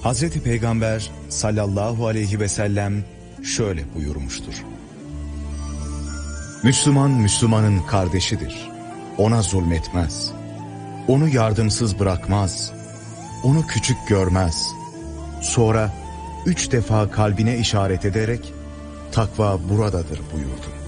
Hazreti Peygamber sallallahu aleyhi ve sellem şöyle buyurmuştur. Müslüman, Müslümanın kardeşidir. Ona zulmetmez. Onu yardımsız bırakmaz. Onu küçük görmez. Sonra 3 defa kalbine işaret ederek takva buradadır buyurdu.